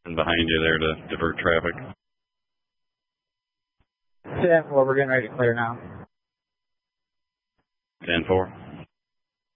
behind you there to divert traffic. 10-4, we're getting ready to clear now. 10-4.